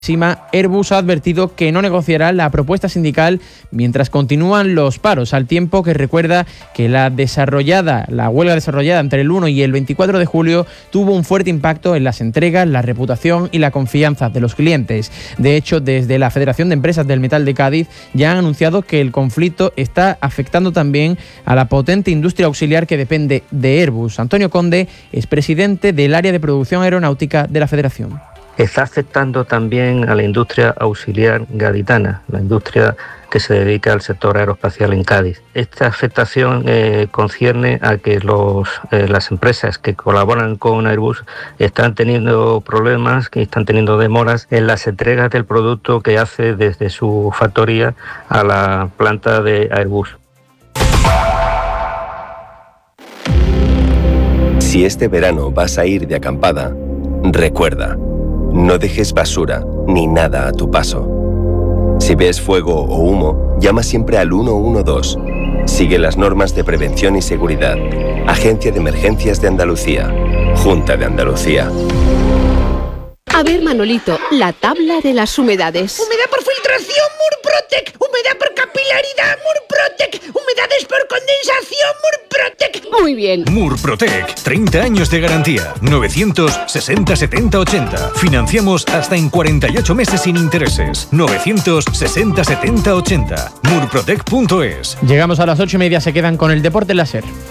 Airbus ha advertido que no negociará la propuesta sindical mientras continúan los paros, al tiempo que recuerda que la huelga desarrollada entre el 1 y el 24 de julio tuvo un fuerte impacto en las entregas, la reputación y la confianza de los clientes. De hecho, desde la Federación de Empresas del Metal de Cádiz ya han anunciado que el conflicto está afectando también a la potente industria auxiliar que depende de Airbus. Antonio Conde es presidente del área de producción aeronáutica de la Federación. Está afectando también a la industria auxiliar gaditana, la industria que se dedica al sector aeroespacial en Cádiz. Esta afectación concierne a que las empresas que colaboran con Airbus están teniendo problemas, que están teniendo demoras en las entregas del producto que hace desde su factoría a la planta de Airbus. Si este verano vas a ir de acampada, recuerda, no dejes basura ni nada a tu paso. Si ves fuego o humo, llama siempre al 112. Sigue las normas de prevención y seguridad. Agencia de Emergencias de Andalucía. Junta de Andalucía. A ver, Manolito, la tabla de las humedades. Humedad por filtración, Murprotec. Humedad por capilaridad, Murprotec. Humedades por condensación, Murprotec. Muy bien. Murprotec, 30 años de garantía. 960 70 80. Financiamos hasta en 48 meses sin intereses. 960 70 80. Murprotec.es. Llegamos a las 8:30, se quedan con el deporte láser.